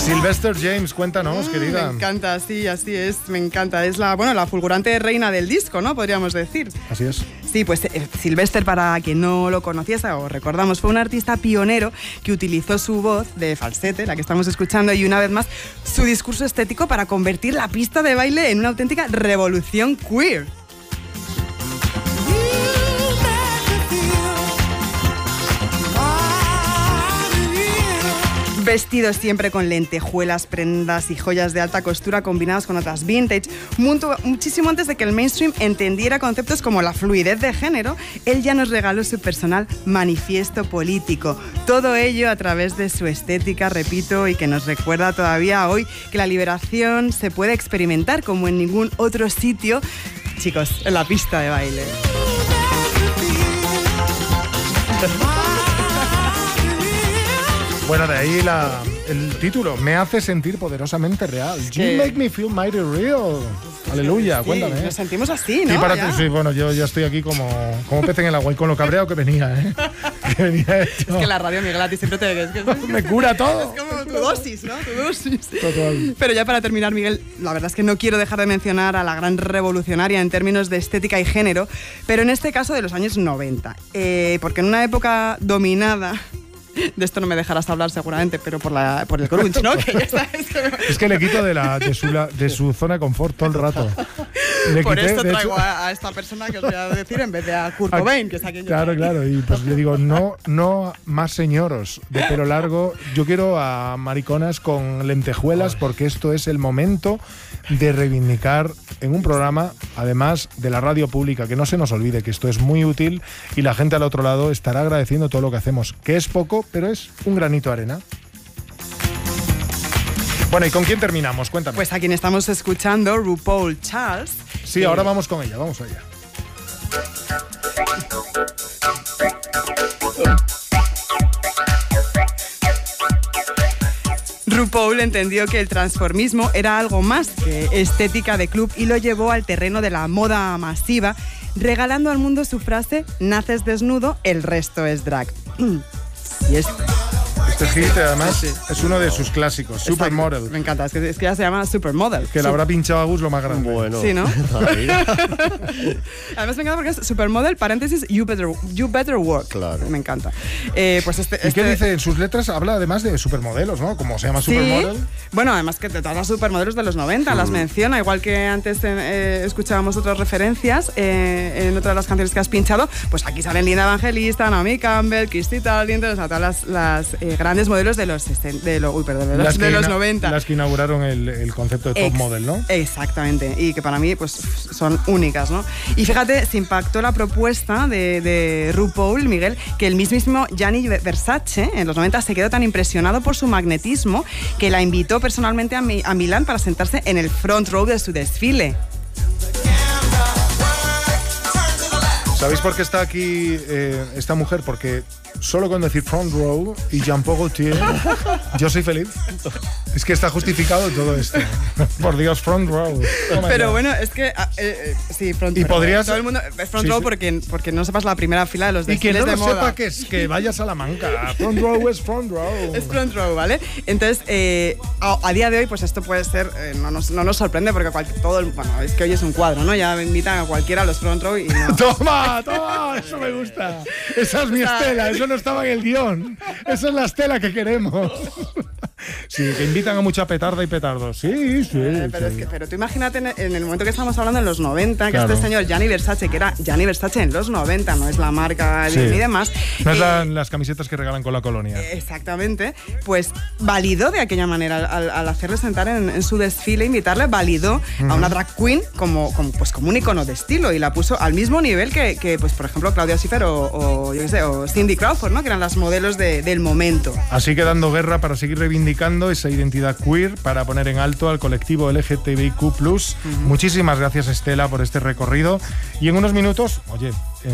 Sylvester James, cuéntanos, querida. Me encanta, sí, así es, me encanta. Es la fulgurante reina del disco, ¿no? Podríamos decir. Así es. Sí, pues Sylvester, para quien no lo conociese o recordamos, fue un artista pionero que utilizó su voz de falsete, la que estamos escuchando, y una vez más su discurso estético para convertir la pista de baile en una auténtica revolución queer. Vestidos siempre con lentejuelas, prendas y joyas de alta costura combinadas con otras vintage. Muchísimo antes de que el mainstream entendiera conceptos como la fluidez de género, él ya nos regaló su personal manifiesto político. Todo ello a través de su estética, repito, y que nos recuerda todavía hoy que la liberación se puede experimentar como en ningún otro sitio, chicos, en la pista de baile. Bueno, de ahí el título, me hace sentir poderosamente real. You make me feel mighty real. Aleluya, sí, cuéntame. Nos sentimos así, ¿no? Sí, bueno, yo ya estoy aquí como pez en el agua y con lo cabreado que venía, ¿eh? Que venía hecho. Es que la radio, Miguel, a ti siempre me cura todo. Es como tu dosis, ¿no? Tu dosis. Total. Pero ya para terminar, Miguel, la verdad es que no quiero dejar de mencionar a la gran revolucionaria en términos de estética y género, pero en este caso de los años 90. Porque en una época dominada... De esto no me dejarás hablar seguramente, pero por el grunge, ¿no? Que ya está, es que le quito de su zona de confort todo el rato. Por esto traigo a esta persona que os voy a decir en vez de a Kurt Cobain, que está aquí. Claro, y pues le digo, no más señoros de pelo largo. Yo quiero a mariconas con lentejuelas porque esto es el momento de reivindicar en un programa, además de la radio pública, que no se nos olvide que esto es muy útil y la gente al otro lado estará agradeciendo todo lo que hacemos, que es poco, pero es un granito de arena. Bueno, ¿y con quién terminamos? Cuéntame. Pues a quien estamos escuchando, RuPaul Charles. Sí, ahora vamos con ella, vamos allá. RuPaul entendió que el transformismo era algo más que estética de club y lo llevó al terreno de la moda masiva, regalando al mundo su frase: naces desnudo, el resto es drag. Y este hit, además, es uno de sus clásicos, Supermodel. Me encanta, es que ya se llama Supermodel. Que le habrá pinchado a Gus lo más grande. Bueno, sí, ¿no? Además me encanta porque es Supermodel, paréntesis, you better work. Claro. Me encanta. Pues ¿Y qué dice? En sus letras habla además de supermodelos, ¿no? Como se llama Supermodel. ¿Sí? Bueno, además que de todas las supermodelos de los 90 las menciona, igual que antes escuchábamos otras referencias en otras de las canciones que has pinchado, pues aquí salen Linda Evangelista, Naomi Campbell, Christy Turlington, o sea, todas las grandes modelos de los 90. Las que inauguraron el concepto de top model, ¿no? Exactamente, y que para mí pues son únicas, ¿no? Y fíjate, se impactó la propuesta de RuPaul, Miguel, que el mismísimo Gianni Versace en los 90 se quedó tan impresionado por su magnetismo que la invitó personalmente a Milán para sentarse en el front row de su desfile. ¿Sabéis por qué está aquí esta mujer? Porque solo con decir front row y Jean-Paul Gaultier, yo soy feliz. Es que está justificado todo esto. Por Dios, front row. Pero bueno, es que sí, front row. Y podrías... Todo el mundo front row porque no sepas la primera fila de los desfiles de moda. Y quien no lo sepa que vaya a Salamanca. Front row es front row. Es front row, ¿vale? Entonces, a día de hoy, pues esto puede ser... no nos sorprende porque bueno, es que hoy es un cuadro, ¿no? Ya me invitan a cualquiera a los front row y no... ¡Toma! Eso me gusta. Esa es mi estela, eso no estaba en el guión. Esa es la estela que queremos. Sí, que invitan a mucha petarda y petardos. Sí. Pero tú imagínate en el momento que estamos hablando en los 90, que este señor Gianni Versace, que era Gianni Versace en los 90, no es la marca ni demás. No es las camisetas que regalan con la colonia. Exactamente. Pues validó de aquella manera, al hacerle sentar en su desfile, invitarle, validó a una drag queen como un icono de estilo y la puso al mismo nivel que pues, por ejemplo, Claudia Schiffer o Cindy Crawford, ¿no? Que eran las modelos del momento. Así que dando guerra para seguir reivindicando esa identidad queer, para poner en alto al colectivo LGTBIQ+. Muchísimas gracias, Estela, por este recorrido. Y en unos minutos, oye...